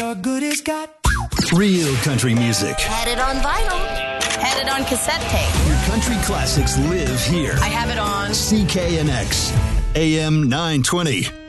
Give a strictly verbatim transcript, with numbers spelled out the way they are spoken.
Your good is got real country music. Had it on vinyl. Had it on cassette tape. Your country classics live here. I have it on C K N X, A M nine twenty.